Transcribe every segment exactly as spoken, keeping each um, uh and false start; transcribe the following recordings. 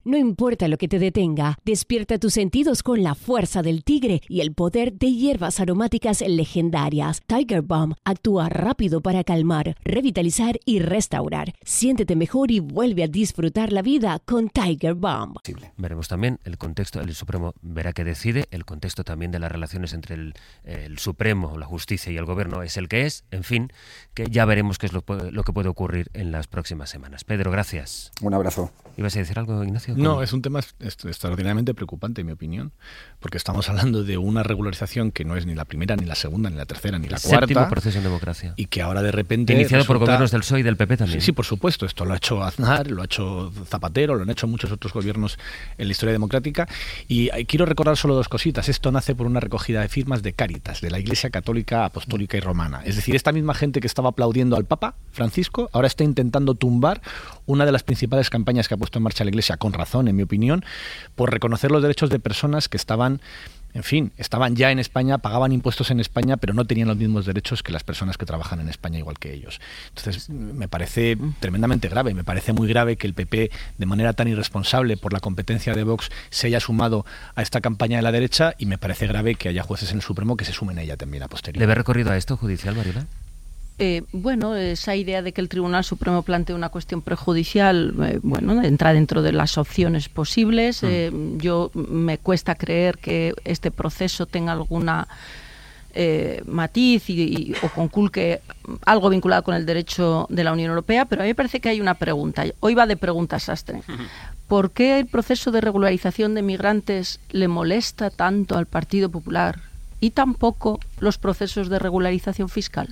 No importa lo que te detenga, despierta tus sentidos con la fuerza del tigre y el poder de hierbas aromáticas legendarias. Tiger Balm actúa rápido para calmar, revitalizar y restaurar. Siéntete mejor y vuelve a disfrutar la vida con Tiger Balm. Veremos también el contexto, el Supremo verá que decide, el contexto también de las relaciones entre el, el Supremo, la justicia y el gobierno es el que es, en fin, que ya veremos qué es lo, lo que puede ocurrir en las próximas semanas. Pedro, gracias. Un abrazo. ¿Ibas a decir algo, Ignacio? No, es un tema extraordinariamente preocupante, en mi opinión, porque estamos hablando de una regularización que no es ni la primera, ni la segunda, ni la tercera, ni la el cuarta. Séptimo proceso en democracia. Y que ahora de repente... Iniciado resulta... por gobiernos del P S O E y del P P también. Sí, sí, por supuesto. Esto lo ha hecho Aznar, lo ha hecho Zapatero, lo han hecho muchos otros gobiernos en la historia democrática. Y quiero recordar solo dos cositas. Esto nace por una recogida de firmas de Cáritas, de la Iglesia Católica, Apostólica y Romana. Es decir, esta misma gente que estaba aplaudiendo al Papa Francisco ahora está intentando tumbar una de las principales campañas que ha puesto en marcha la Iglesia, con razón, en mi opinión, por reconocer los derechos de personas que estaban, en fin, estaban ya en España, pagaban impuestos en España, pero no tenían los mismos derechos que las personas que trabajan en España igual que ellos. Entonces, me parece tremendamente grave, me parece muy grave que el P P, de manera tan irresponsable por la competencia de Vox, se haya sumado a esta campaña de la derecha, y me parece grave que haya jueces en el Supremo que se sumen a ella también a posteriori. ¿Le ve recorrido a esto judicial, Mariola? Eh, bueno, esa idea de que el Tribunal Supremo plantee una cuestión prejudicial, eh, bueno, entra dentro de las opciones posibles. Eh, yo me cuesta creer que este proceso tenga alguna eh, matiz y, y, o conculque algo vinculado con el derecho de la Unión Europea, pero a mí me parece que hay una pregunta. Hoy va de preguntas sastre. ¿Por qué el proceso de regularización de migrantes le molesta tanto al Partido Popular y tampoco los procesos de regularización fiscal?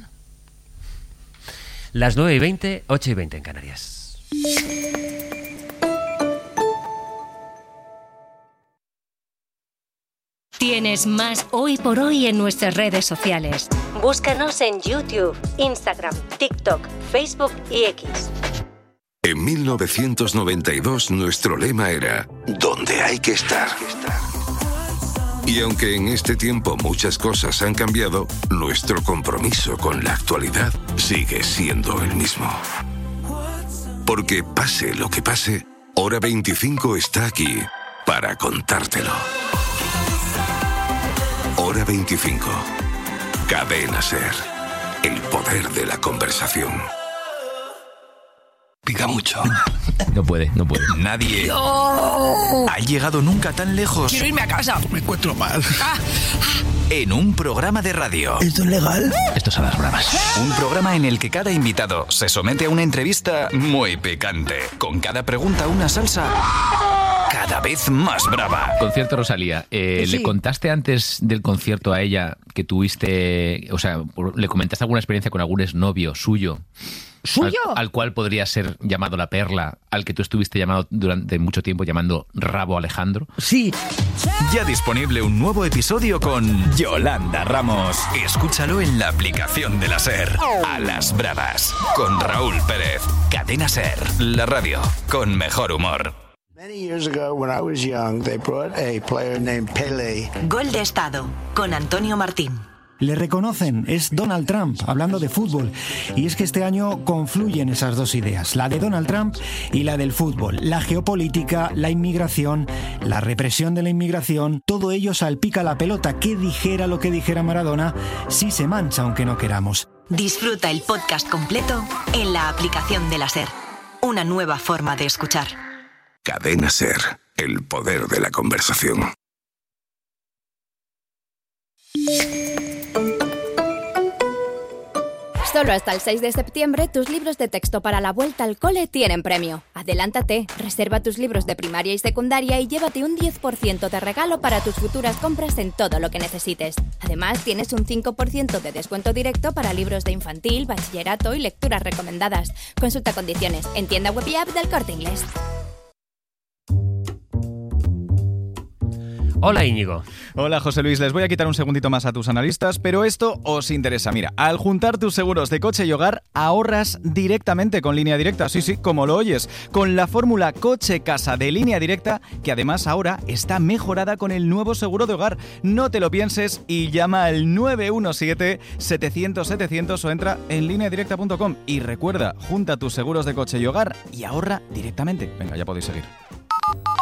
Las nueve y veinte, ocho y veinte en Canarias. Tienes más Hoy por Hoy en nuestras redes sociales. Búscanos en YouTube, Instagram, TikTok, Facebook y X. En mil novecientos noventa y dos nuestro lema era ¿dónde hay que estar? Y aunque en este tiempo muchas cosas han cambiado, nuestro compromiso con la actualidad sigue siendo el mismo. Porque pase lo que pase, Hora veinticinco está aquí para contártelo. Hora veinticinco. Cadena SER. El poder de la conversación. Pica mucho. No puede, no puede. Nadie no. ha llegado nunca tan lejos. Quiero irme a casa. Me encuentro mal. Ah. En un programa de radio. ¿Esto es legal? Esto es a las bravas. Un programa en el que cada invitado se somete a una entrevista muy picante. Con cada pregunta una salsa cada vez más brava. Concierto Rosalía. Eh, sí. ¿Le contaste antes del concierto a ella que tuviste, o sea, le comentaste alguna experiencia con algún exnovio suyo? ¿Suyo? Al, al cual podría ser llamado La Perla, al que tú estuviste llamado durante mucho tiempo llamando Rabo Alejandro. Sí. Ya disponible un nuevo episodio con Yolanda Ramos. Escúchalo en la aplicación de la SER. A las bravas. Con Raúl Pérez. Cadena SER. La radio con mejor humor. Many years ago, when I was young, they brought a player named Pelé. Gol de Estado, con Antonio Martín. Le reconocen, es Donald Trump, hablando de fútbol. Y es que este año confluyen esas dos ideas, la de Donald Trump y la del fútbol. La geopolítica, la inmigración, la represión de la inmigración, todo ello salpica la pelota. Que dijera lo que dijera Maradona, sí se mancha aunque no queramos. Disfruta el podcast completo en la aplicación de la SER. Una nueva forma de escuchar. Cadena SER, el poder de la conversación. Solo hasta el seis de septiembre, tus libros de texto para la vuelta al cole tienen premio. Adelántate, reserva tus libros de primaria y secundaria y llévate un diez por ciento de regalo para tus futuras compras en todo lo que necesites. Además, tienes un cinco por ciento de descuento directo para libros de infantil, bachillerato y lecturas recomendadas. Consulta condiciones en tienda web y app del Corte Inglés. Hola, Íñigo. Hola, José Luis. Les voy a quitar un segundito más a tus analistas, pero esto os interesa. Mira, al juntar tus seguros de coche y hogar, ahorras directamente con Línea Directa. Sí, sí, como lo oyes. Con la fórmula coche-casa de Línea Directa, que además ahora está mejorada con el nuevo seguro de hogar. No te lo pienses y llama al nueve uno siete, setecientos, setecientos o entra en línea directa punto com. Y recuerda, junta tus seguros de coche y hogar y ahorra directamente. Venga, ya podéis seguir.